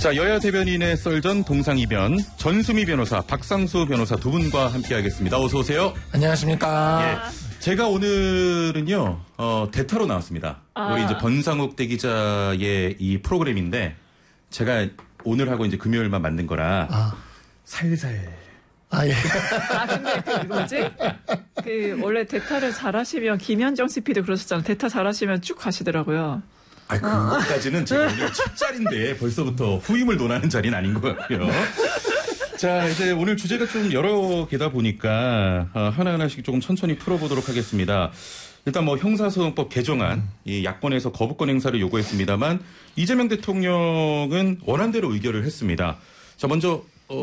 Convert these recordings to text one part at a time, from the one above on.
자, 여야 대변인의 썰전 동상이변 전수미 변호사, 박상수 변호사 두 분과 함께하겠습니다. 어서 오세요. 안녕하십니까. 예, 제가 오늘은요 대타로 나왔습니다. 우리 이제 변상욱 대기자의 이 프로그램인데 제가 오늘하고 이제 금요일만 만든 거라 살살. 예. 근데 뭐지? 원래 대타를 잘하시면 김현정 CP도 그러셨잖아요. 대타 잘하시면 쭉 가시더라고요. 그것까지는 제가 오늘 첫 자리인데 벌써부터 후임을 논하는 자리는 아닌 것 같고요. 자, 이제 오늘 주제가 좀 여러 개다 보니까 하나하나씩 조금 천천히 풀어보도록 하겠습니다. 일단 뭐 형사소송법 개정안, 이 야권에서 거부권 행사를 요구했습니다만 이재명 대통령은 원안대로 의결을 했습니다. 자, 먼저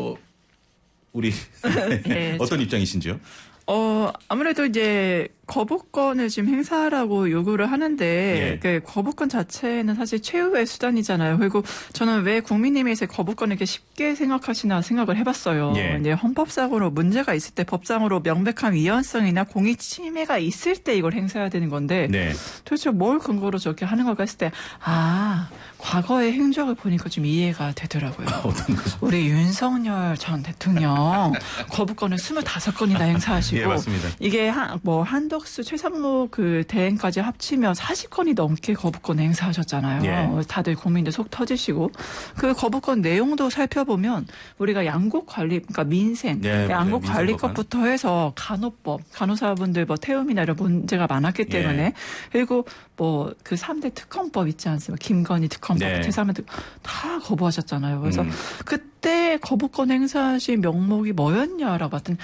우리 네, 어떤 입장이신지요? 아무래도 이제 거부권을 지금 행사하라고 요구를 하는데, 그 거부권 자체는 사실 최후의 수단이잖아요. 그리고 저는 왜 국민의힘에서 거부권을 이렇게 쉽게 생각하시나 생각을 해봤어요. 이제 헌법상으로 문제가 있을 때 법상으로 명백한 위헌성이나 공익 침해가 있을 때 이걸 행사해야 되는 건데, 도대체 뭘 근거로 저렇게 하는 걸까 했을 때, 과거의 행적을 보니까 좀 이해가 되더라고요. 어떤 거죠? 우리 윤석열 전 대통령 거부권을 25건이나 행사하시고, 예, 맞습니다. 이게 한덕수, 최상무 그 대행까지 합치면 40건이 넘게 거부권 행사하셨잖아요. 다들 국민들 속 터지시고 그 거부권 내용도 살펴보면 우리가 양국 관리, 그러니까 민생, 양국 관리법부터 해서 간호법, 간호사분들 태움이나 이런 문제가 많았기 때문에 그리고 그 3대 특검법 있지 않습니까? 김건희 특검법, 제3의 다 거부하셨잖아요. 그래서 그때 거부권 행사하신 명목이 뭐였냐라고 봤더니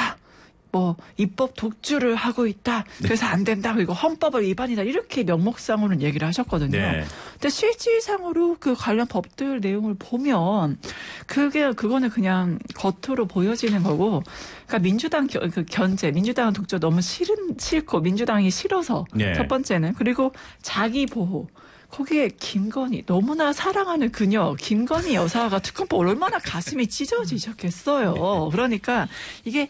입법 독주를 하고 있다. 그래서 안 된다. 그리고 헌법을 위반이다. 이렇게 명목상으로는 얘기를 하셨거든요. 근데 실질상으로 그 관련 법들 내용을 보면 그거는 그냥 겉으로 보여지는 거고, 그러니까 민주당 견제, 민주당은 독주 너무 싫고 민주당이 싫어서 첫 번째는, 그리고 자기 보호. 거기에 김건희, 너무나 사랑하는 그녀 김건희 여사가 특검법 얼마나 가슴이 찢어지셨겠어요. 그러니까 이게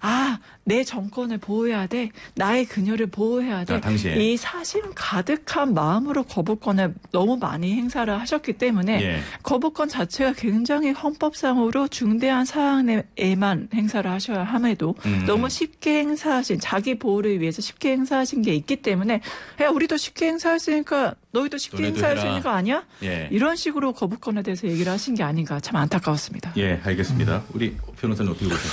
내 정권을 보호해야 돼, 나의 그녀를 보호해야 돼, 이 사심 가득한 마음으로 거부권을 너무 많이 행사를 하셨기 때문에 거부권 자체가 굉장히 헌법상으로 중대한 사안에만 행사를 하셔야 함에도 너무 쉽게 행사하신, 자기 보호를 위해서 쉽게 행사하신 게 있기 때문에 우리도 쉽게 행사했으니까 너희도 쉽게 행사할 수 있는 거 아니야? 이런 식으로 거부권에 대해서 얘기를 하신 게 아닌가, 참 안타까웠습니다. 알겠습니다. 우리 변호사님 어떻게 보세요?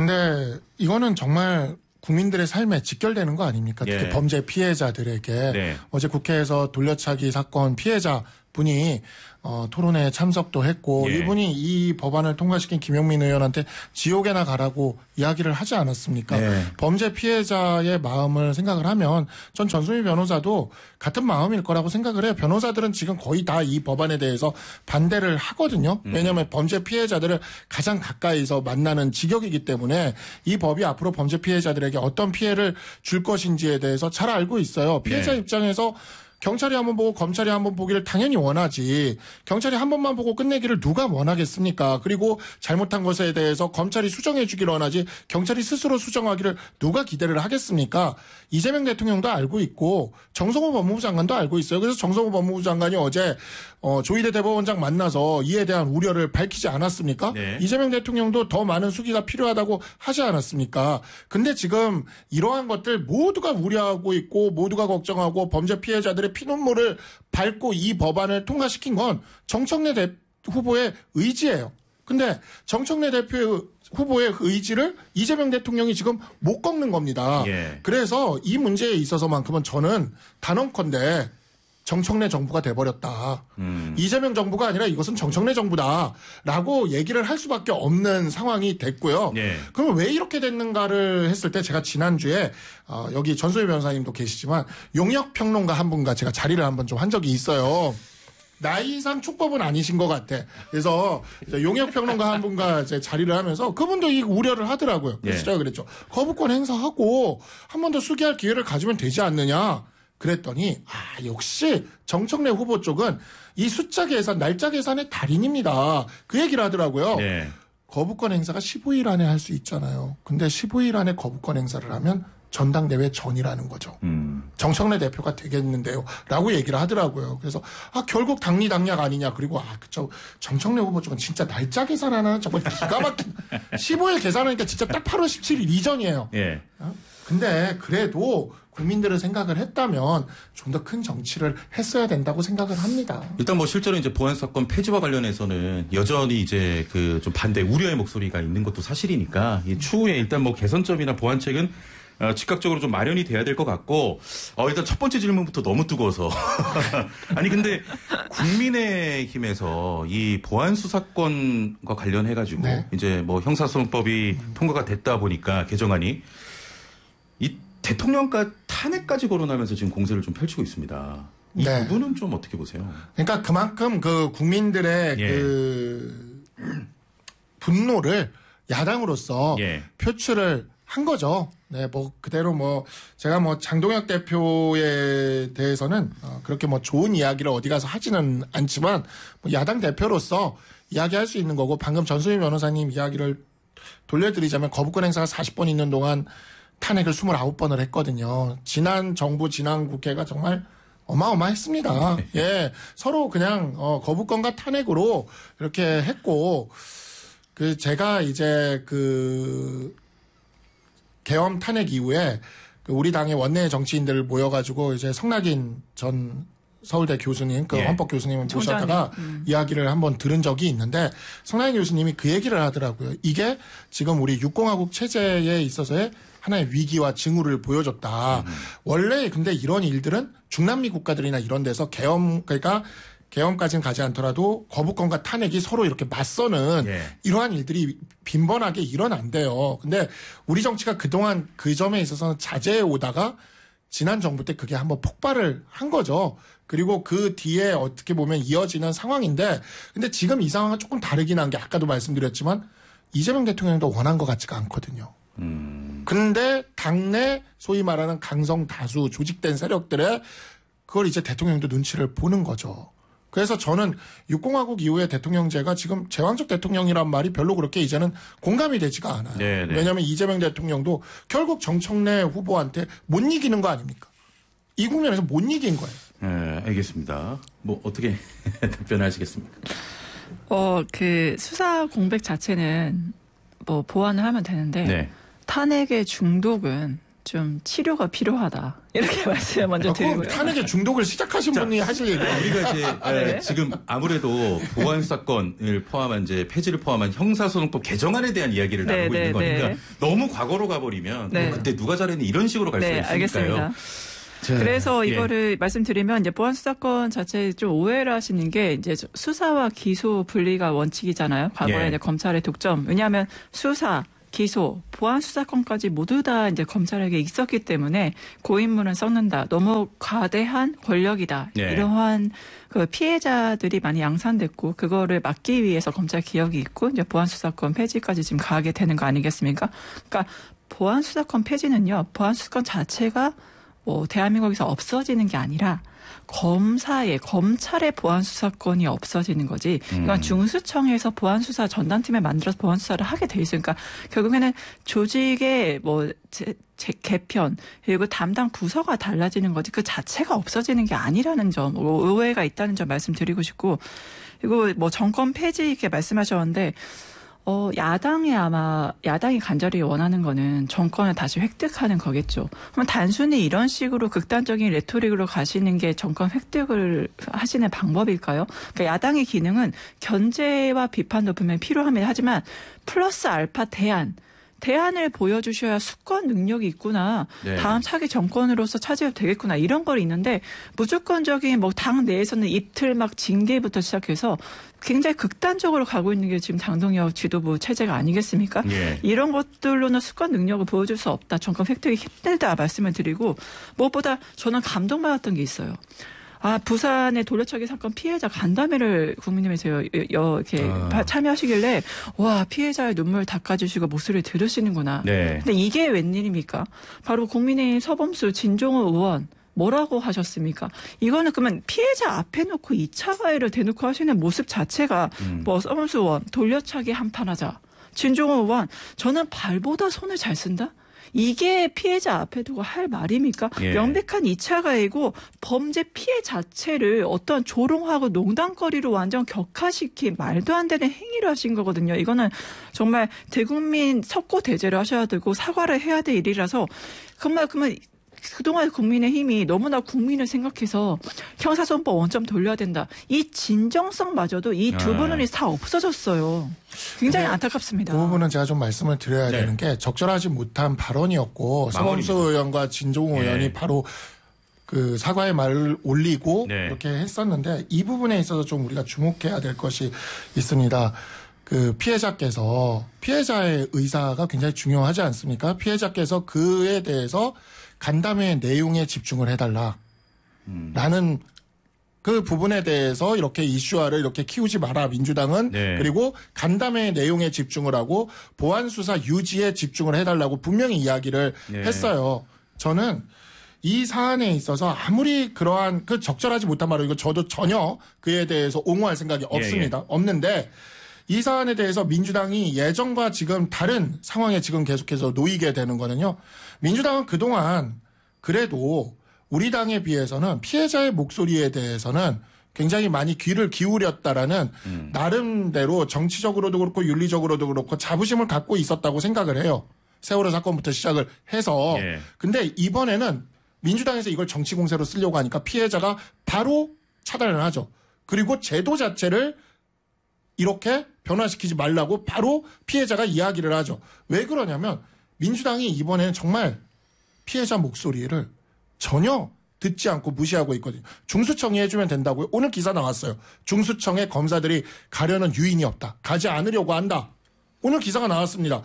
근데 이거는 정말 국민들의 삶에 직결되는 거 아닙니까? 특히 범죄 피해자들에게. 어제 국회에서 돌려차기 사건 피해자 분이 토론회에 참석도 했고 이분이 이 법안을 통과시킨 김용민 의원한테 지옥에나 가라고 이야기를 하지 않았습니까? 범죄 피해자의 마음을 생각을 하면 전 전수미 변호사도 같은 마음일 거라고 생각을 해요. 변호사들은 지금 거의 다 이 법안에 대해서 반대를 하거든요. 왜냐하면 범죄 피해자들을 가장 가까이서 만나는 직역이기 때문에 이 법이 앞으로 범죄 피해자들에게 어떤 피해를 줄 것인지에 대해서 잘 알고 있어요. 피해자 입장에서 경찰이 한번 보고 검찰이 한번 보기를 당연히 원하지. 경찰이 한 번만 보고 끝내기를 누가 원하겠습니까? 그리고 잘못한 것에 대해서 검찰이 수정해 주기를 원하지 경찰이 스스로 수정하기를 누가 기대를 하겠습니까? 이재명 대통령도 알고 있고 정성호 법무부 장관도 알고 있어요. 그래서 정성호 법무부 장관이 어제 조희대 대법원장 만나서 이에 대한 우려를 밝히지 않았습니까? 이재명 대통령도 더 많은 수기가 필요하다고 하지 않았습니까? 근데 지금 이러한 것들 모두가 우려하고 있고 모두가 걱정하고 범죄 피해자들의 피눈물을 밟고 이 법안을 통과시킨 건 정청래 후보의 의지예요. 근데 정청래 후보의 의지를 이재명 대통령이 지금 못 꺾는 겁니다. 그래서 이 문제에 있어서만큼은 저는 단언컨대 정청래 정부가 돼버렸다. 이재명 정부가 아니라 이것은 정청래 정부다라고 얘기를 할 수밖에 없는 상황이 됐고요. 그럼 왜 이렇게 됐는가를 했을 때 제가 지난주에 여기 전소희 변호사님도 계시지만 용역평론가 한 분과 제가 자리를 한번 좀 한 적이 있어요. 나이상 촉법은 아니신 것 같아. 그래서 용역평론가 한 분과 이제 자리를 하면서 그분도 이 우려를 하더라고요. 그래서 제가 그랬죠. 거부권 행사하고 한 번 더 수기할 기회를 가지면 되지 않느냐. 그랬더니 역시 정청래 후보 쪽은 이 숫자 계산, 날짜 계산의 달인입니다. 그 얘기를 하더라고요. 거부권 행사가 15일 안에 할 수 있잖아요. 근데 15일 안에 거부권 행사를 하면 전당대회 전이라는 거죠. 정청래 대표가 되겠는데요. 라고 얘기를 하더라고요. 그래서 결국 당리당략 아니냐. 그리고 그쵸. 정청래 후보 쪽은 진짜 날짜 계산하는 정말 기가 막힌 15일 계산하니까 진짜 딱 8월 17일 이전이에요. 예. 근데 그래도 국민들을 생각을 했다면 좀 더 큰 정치를 했어야 된다고 생각을 합니다. 일단 뭐 실제로 이제 보안 사건 폐지와 관련해서는 여전히 이제 그 좀 반대 우려의 목소리가 있는 것도 사실이니까 이 추후에 일단 뭐 개선점이나 보완책은 즉각적으로 좀 마련이 돼야 될 것 같고 일단 첫 번째 질문부터 너무 뜨거워서 아니 근데 국민의힘에서 이 보안 수사권과 관련해 가지고 네. 이제 뭐 형사소송법이 통과가 됐다 보니까 개정안이 이 대통령과 탄핵까지 거론하면서 지금 공세를 좀 펼치고 있습니다. 이 네. 부분은 좀 어떻게 보세요? 그러니까 그만큼 그 국민들의 그 분노를 야당으로서 표출을 한 거죠. 네, 뭐 그대로 뭐 제가 뭐 장동혁 대표에 대해서는 그렇게 뭐 좋은 이야기를 어디 가서 하지는 않지만 뭐 야당 대표로서 이야기할 수 있는 거고 방금 전수희 변호사님 이야기를 돌려드리자면 거부권 행사가 40번 있는 동안 탄핵을 29번을 했거든요. 지난 정부, 지난 국회가 정말 어마어마했습니다. 예. 서로 그냥, 거부권과 탄핵으로 이렇게 했고, 제가 이제 계엄 탄핵 이후에 우리 당의 원내 정치인들 모여가지고 이제 성낙인 전 서울대 교수님, 헌법 교수님을 모셨다가 이야기를 한번 들은 적이 있는데 성낙인 교수님이 그 얘기를 하더라고요. 이게 지금 우리 육공화국 체제에 있어서의 하나의 위기와 징후를 보여줬다. 원래 근데 이런 일들은 중남미 국가들이나 이런 데서 그러니까 계엄까지는 가지 않더라도 거부권과 탄핵이 서로 이렇게 맞서는 이러한 일들이 빈번하게 일어난대요. 근데 우리 정치가 그동안 그 점에 있어서는 자제해 오다가 지난 정부 때 그게 한번 폭발을 한 거죠. 그리고 그 뒤에 어떻게 보면 이어지는 상황인데 근데 지금 이 상황은 조금 다르긴 한 게 아까도 말씀드렸지만 이재명 대통령도 원한 것 같지가 않거든요. 근데 당내 소위 말하는 강성 다수 조직된 세력들의 그걸 이제 대통령도 눈치를 보는 거죠. 그래서 저는 육공화국 이후의 대통령제가 지금 제왕적 대통령이란 말이 별로 그렇게 이제는 공감이 되지가 않아요. 네네. 왜냐하면 이재명 대통령도 결국 정청래 후보한테 못 이기는 거 아닙니까? 이 국면에서 못 이긴 거예요. 네, 알겠습니다. 뭐 어떻게 답변하시겠습니까? 그 수사 공백 자체는 뭐 보완을 하면 되는데 탄핵의 중독은 좀 치료가 필요하다. 이렇게 말씀을 먼저 드리고요. 탄핵의 중독을 시작하신 분이 하실 얘기예요. 우리가 이제 지금 아무래도 보안 사건을 포함한 이제 폐지를 포함한 형사소송법 개정안에 대한 이야기를 나누고 있는 거니까 너무 과거로 가버리면 그때 누가 잘했니 이런 식으로 갈 수가 있으니까요. 알겠습니다. 그래서 이거를 말씀드리면 이제 보안 수사권 자체에 좀 오해를 하시는 게 이제 수사와 기소 분리가 원칙이잖아요. 과거에 이제 검찰의 독점. 왜냐하면 수사 기소, 보안 수사권까지 모두 다 이제 검찰에게 있었기 때문에 고인물은 썩는다. 너무 과대한 권력이다. 이러한 그 피해자들이 많이 양산됐고 그거를 막기 위해서 검찰 개혁이 있고 이제 보안 수사권 폐지까지 지금 가게 되는 거 아니겠습니까? 그러니까 보안 수사권 폐지는요. 보안 수사권 자체가 뭐 대한민국에서 없어지는 게 아니라 검찰의 보안수사권이 없어지는 거지. 그러니까 중수청에서 보안수사 전담팀을 만들어서 보안수사를 하게 돼 있어요. 그러니까 결국에는 조직의 뭐 개편 그리고 담당 부서가 달라지는 거지 그 자체가 없어지는 게 아니라는 점, 오해가 있다는 점 말씀드리고 싶고 그리고 뭐 정권 폐지 이렇게 말씀하셨는데 야당이 간절히 원하는 거는 정권을 다시 획득하는 거겠죠. 그럼 단순히 이런 식으로 극단적인 레토릭으로 가시는 게 정권 획득을 하시는 방법일까요? 그러니까 야당의 기능은 견제와 비판도 분명히 필요합니다. 하지만 플러스 알파 대안을 보여주셔야 수권 능력이 있구나. 다음 차기 정권으로서 차지해도 되겠구나. 이런 걸 있는데 무조건적인 뭐 당 내에서는 이틀 막 징계부터 시작해서 굉장히 극단적으로 가고 있는 게 지금 장동혁 지도부 체제가 아니겠습니까? 이런 것들로는 수권 능력을 보여줄 수 없다. 정권 획득이 힘들다 말씀을 드리고 무엇보다 저는 감동받았던 게 있어요. 부산의 돌려차기 사건 피해자 간담회를 국민님에서 이렇게 참여하시길래 와 피해자의 눈물 닦아주시고 목소리를 들으시는구나. 근데 이게 웬일입니까? 바로 국민의힘 서범수 진종호 의원 뭐라고 하셨습니까? 이거는 그러면 피해자 앞에 놓고 2차 가해를 대놓고 하시는 모습 자체가 뭐 서범수 의원 돌려차기 한판하자. 진종호 의원 저는 발보다 손을 잘 쓴다? 이게 피해자 앞에 두고 할 말입니까? 예. 명백한 2차 가해고 범죄 피해 자체를 어떤 조롱하고 농담거리로 완전 격화시킨 말도 안 되는 행위를 하신 거거든요. 이거는 정말 대국민 석고대죄를 하셔야 되고 사과를 해야 될 일이라서 정말 그러면 그동안 국민의힘이 너무나 국민을 생각해서 형사소송법 원점 돌려야 된다. 이 진정성마저도 이 두 분은 다 없어졌어요. 굉장히 안타깝습니다. 그 부분은 제가 좀 말씀을 드려야 되는 게 적절하지 못한 발언이었고 서범수 의원과 진종우 의원이 바로 그 사과의 말을 올리고 이렇게 했었는데 이 부분에 있어서 좀 우리가 주목해야 될 것이 있습니다. 그 피해자의 의사가 굉장히 중요하지 않습니까? 피해자께서 그에 대해서 간담회 내용에 집중을 해달라. 라는 그 부분에 대해서 이렇게 이슈화를 이렇게 키우지 마라. 민주당은. 그리고 간담회 내용에 집중을 하고 보안수사 유지에 집중을 해달라고 분명히 이야기를 했어요. 저는 이 사안에 있어서 아무리 그러한 그 적절하지 못한 말로 이거 저도 전혀 그에 대해서 옹호할 생각이 없습니다. 없는데 이 사안에 대해서 민주당이 예전과 지금 다른 상황에 지금 계속해서 놓이게 되는 거는요. 민주당은 그동안 그래도 우리 당에 비해서는 피해자의 목소리에 대해서는 굉장히 많이 귀를 기울였다라는 나름대로 정치적으로도 그렇고 윤리적으로도 그렇고 자부심을 갖고 있었다고 생각을 해요. 세월호 사건부터 시작을 해서. 근데 이번에는 민주당에서 이걸 정치 공세로 쓰려고 하니까 피해자가 바로 차단을 하죠. 그리고 제도 자체를 이렇게 변화시키지 말라고 바로 피해자가 이야기를 하죠. 왜 그러냐면 민주당이 이번에는 정말 피해자 목소리를 전혀 듣지 않고 무시하고 있거든요. 중수청이 해주면 된다고요. 오늘 기사 나왔어요. 중수청에 검사들이 가려는 유인이 없다. 가지 않으려고 한다. 오늘 기사가 나왔습니다.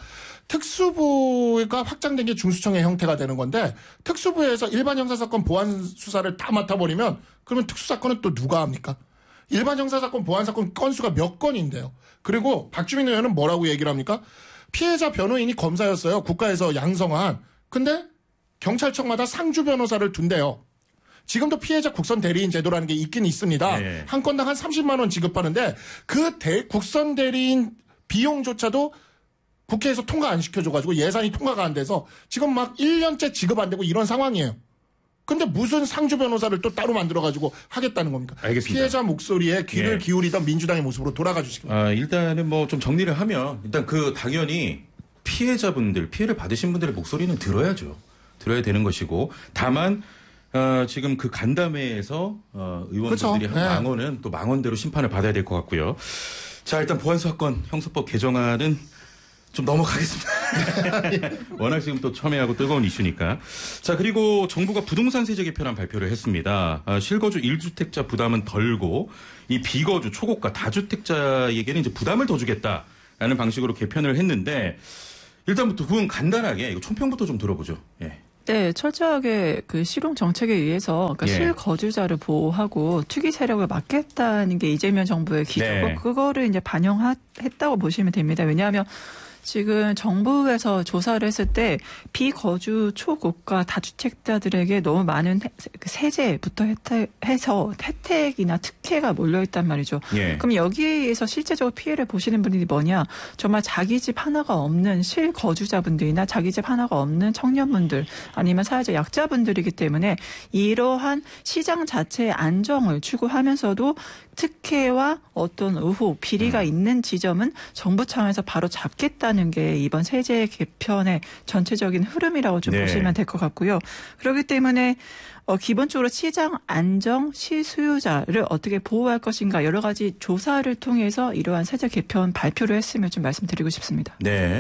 특수부가 확장된 게 중수청의 형태가 되는 건데 특수부에서 일반 형사사건 보안 수사를 다 맡아버리면 그러면 특수사건은 또 누가 합니까? 일반 형사사건 보안사건 건수가 몇 건인데요. 그리고 박주민 의원은 뭐라고 얘기를 합니까? 피해자 변호인이 검사였어요. 국가에서 양성한. 근데 경찰청마다 상주 변호사를 둔대요. 지금도 피해자 국선 대리인 제도라는 게 있긴 있습니다. 한 건당 한 30만 원 지급하는데 그 국선 대리인 비용조차도 국회에서 통과 안 시켜줘가지고 예산이 통과가 안 돼서 지금 막 1년째 지급 안 되고 이런 상황이에요. 근데 무슨 상주 변호사를 또 따로 만들어가지고 하겠다는 겁니까? 알겠습니다. 피해자 목소리에 귀를 기울이던 민주당의 모습으로 돌아가 주시기 바랍니다. 일단은 뭐 좀 정리를 하면 일단 당연히 피해자분들, 피해를 받으신 분들의 목소리는 들어야죠. 들어야 되는 것이고 다만 지금 그 간담회에서 의원들이 한 망언은 또 망언대로 심판을 받아야 될 것 같고요. 자, 일단 보안사건 형사법 개정안은 좀 넘어가겠습니다. 워낙 지금 또 첨예하고 뜨거운 이슈니까. 자, 그리고 정부가 부동산 세제 개편안 발표를 했습니다. 실거주 1주택자 부담은 덜고 이 비거주, 초고가, 다주택자에게는 이제 부담을 더 주겠다라는 방식으로 개편을 했는데 일단부터 그건 간단하게 이거 총평부터 좀 들어보죠. 네, 철저하게 그 실용 정책에 의해서 그러니까 실거주자를 보호하고 투기 세력을 막겠다는 게 이재명 정부의 기조고 그거를 이제 반영했다고 보시면 됩니다. 왜냐하면 지금 정부에서 조사를 했을 때 비거주 초고가 다주택자들에게 너무 많은 세제부터 해서 혜택이나 특혜가 몰려있단 말이죠. 그럼 여기에서 실제적으로 피해를 보시는 분들이 뭐냐. 정말 자기 집 하나가 없는 실거주자분들이나 자기 집 하나가 없는 청년분들 아니면 사회적 약자분들이기 때문에 이러한 시장 자체의 안정을 추구하면서도 특혜와 어떤 의혹, 비리가 있는 지점은 정부 차원에서 바로 잡겠다는 게 이번 세제 개편의 전체적인 흐름이라고 좀 보시면 될 것 같고요. 그렇기 때문에 기본적으로 시장 안정, 실수요자를 어떻게 보호할 것인가 여러 가지 조사를 통해서 이러한 세제 개편 발표를 했으면 좀 말씀드리고 싶습니다. 네.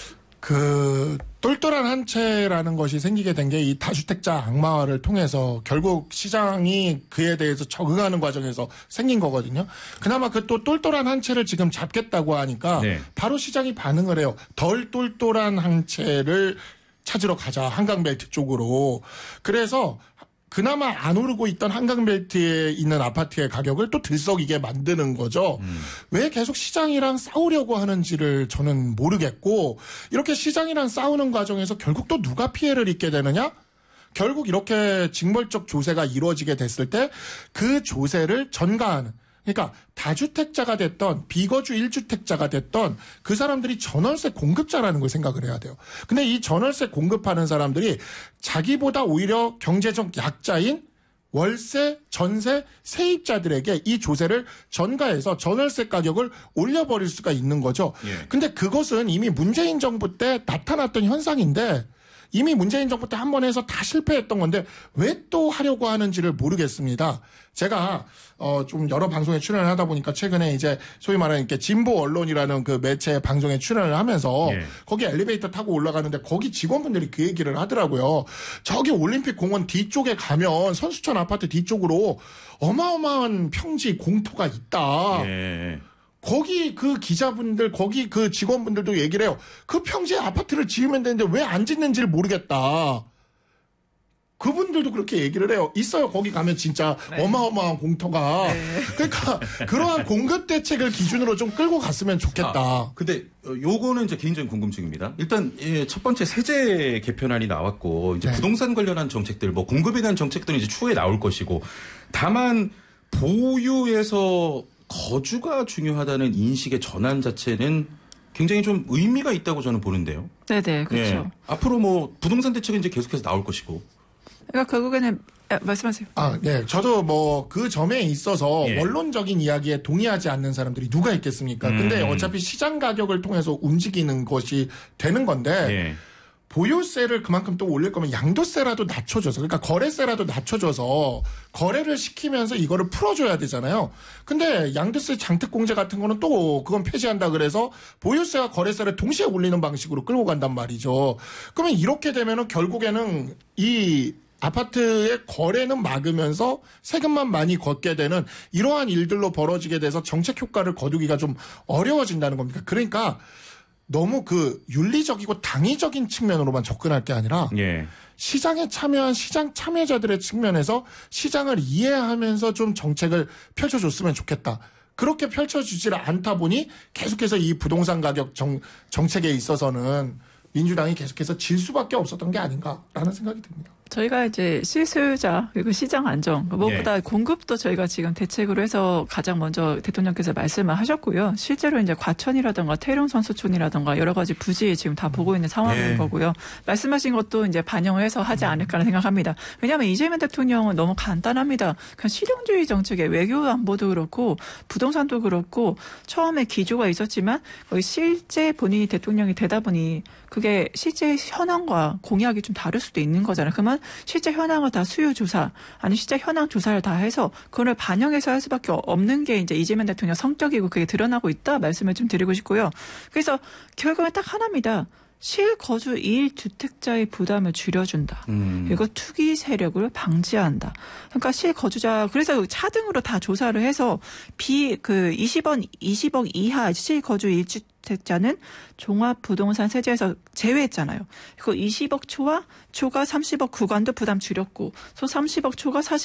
그 똘똘한 한 채라는 것이 생기게 된 게 이 다주택자 악마화를 통해서 결국 시장이 그에 대해서 적응하는 과정에서 생긴 거거든요. 그나마 그 또 똘똘한 한 채를 지금 잡겠다고 하니까 바로 시장이 반응을 해요. 덜 똘똘한 한 채를 찾으러 가자. 한강벨트 쪽으로. 그래서 그나마 안 오르고 있던 한강벨트에 있는 아파트의 가격을 또 들썩이게 만드는 거죠. 왜 계속 시장이랑 싸우려고 하는지를 저는 모르겠고 이렇게 시장이랑 싸우는 과정에서 결국 또 누가 피해를 입게 되느냐? 결국 이렇게 징벌적 조세가 이루어지게 됐을 때 그 조세를 전가하는 그러니까 다주택자가 됐던 비거주 1주택자가 됐던 그 사람들이 전월세 공급자라는 걸 생각을 해야 돼요. 근데 이 전월세 공급하는 사람들이 자기보다 오히려 경제적 약자인 월세, 전세, 세입자들에게 이 조세를 전가해서 전월세 가격을 올려버릴 수가 있는 거죠. 예. 근데 그것은 이미 문재인 정부 때 나타났던 현상인데 이미 문재인 정부 때 한 번 해서 다 실패했던 건데 왜 또 하려고 하는지를 모르겠습니다. 제가 좀 여러 방송에 출연을 하다 보니까 최근에 이제 소위 말하는 이렇게 진보 언론이라는 그 매체 방송에 출연을 하면서 예. 거기 엘리베이터 타고 올라가는데 거기 직원분들이 그 얘기를 하더라고요. 저기 올림픽 공원 뒤쪽에 가면 선수촌 아파트 뒤쪽으로 어마어마한 평지 공터가 있다. 예. 거기 그 기자분들, 거기 그 직원분들도 얘기를 해요. 그 평지에 아파트를 지으면 되는데 왜 안 짓는지를 모르겠다. 그분들도 그렇게 얘기를 해요. 있어요. 거기 가면 진짜 네. 어마어마한 공터가. 네. 그러니까 그러한 공급 대책을 기준으로 좀 끌고 갔으면 좋겠다. 근데 요거는 이제 개인적인 궁금증입니다. 일단 첫 번째 세제 개편안이 나왔고 이제 네. 부동산 관련한 정책들, 뭐 공급에 대한 정책들은 이제 추후에 나올 것이고, 다만 보유에서 거주가 중요하다는 인식의 전환 자체는 굉장히 좀 의미가 있다고 저는 보는데요. 네네, 그렇죠. 예. 앞으로 뭐 부동산 대책은 이제 계속해서 나올 것이고. 그러니까 결국에는 말씀하세요. 네. 저도 뭐 그 점에 있어서 예. 원론적인 이야기에 동의하지 않는 사람들이 누가 있겠습니까? 근데 어차피 시장 가격을 통해서 움직이는 것이 되는 건데 예. 보유세를 그만큼 또 올릴 거면 양도세라도 낮춰줘서, 그러니까 거래세라도 낮춰줘서 거래를 시키면서 이거를 풀어줘야 되잖아요. 근데 양도세 장특공제 같은 거는 또 그건 폐지한다 그래서 보유세와 거래세를 동시에 올리는 방식으로 끌고 간단 말이죠. 그러면 이렇게 되면은 결국에는 이 아파트의 거래는 막으면서 세금만 많이 걷게 되는 이러한 일들로 벌어지게 돼서 정책 효과를 거두기가 좀 어려워진다는 겁니다. 그러니까 너무 그 윤리적이고 당위적인 측면으로만 접근할 게 아니라 예. 시장에 참여한 시장 참여자들의 측면에서 시장을 이해하면서 좀 정책을 펼쳐줬으면 좋겠다. 그렇게 펼쳐주질 않다 보니 계속해서 이 부동산 가격 정책에 있어서는 민주당이 계속해서 질 수밖에 없었던 게 아닌가라는 생각이 듭니다. 저희가 이제 실수요자 그리고 시장 안정 무엇보다 예. 공급도 저희가 지금 대책으로 해서 가장 먼저 대통령께서 말씀을 하셨고요. 실제로 이제 과천이라든가 태릉 선수촌이라든가 여러 가지 부지 지금 다 보고 있는 상황인 예. 거고요. 말씀하신 것도 이제 반영을 해서 하지 않을까라는 생각합니다. 왜냐하면 이재명 대통령은 너무 간단합니다. 그냥 실용주의 정책에 외교 안보도 그렇고 부동산도 그렇고 처음에 기조가 있었지만 거의 실제 본인이 대통령이 되다 보니 그게 실제 현황과 공약이 좀 다를 수도 있는 거잖아요. 그러면 실제 현황을 다 수요 조사, 아니 실제 현황 조사를 다 해서 그걸 반영해서 할 수밖에 없는 게 이제 이재명 대통령 성격이고 그게 드러나고 있다 말씀을 좀 드리고 싶고요. 그래서 결국은 딱 하나입니다. 실거주 1주택자의 부담을 줄여준다. 그리고 투기 세력을 방지한다. 그러니까 실거주자, 그래서 차등으로 다 조사를 해서 20억 이하 실거주 1주택자는 종합부동산 세제에서 제외했잖아요. 그 20억 초과 30억 구간도 부담 줄였고, 소 30억 초과